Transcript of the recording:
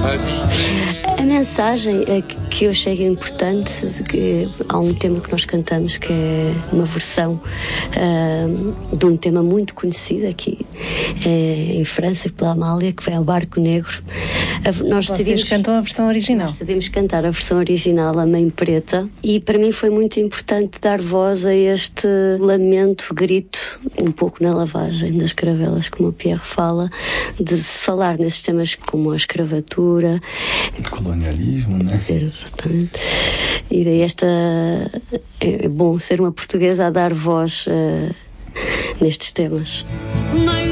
A mensagem que eu achei importante, que há um tema que nós cantamos que é uma versão de um tema muito conhecido aqui em França, pela Amália, que é o Barco Negro. Vocês cantam a versão original? Nós decidimos cantar a versão original, a Mãe Preta, e para mim foi muito importante dar voz a este lamento, grito, um pouco na lavagem das caravelas, como o Pierre fala, de se falar nesses temas como a escravatura, o colonialismo, né? Exatamente. E daí é bom ser uma portuguesa a dar voz nestes temas.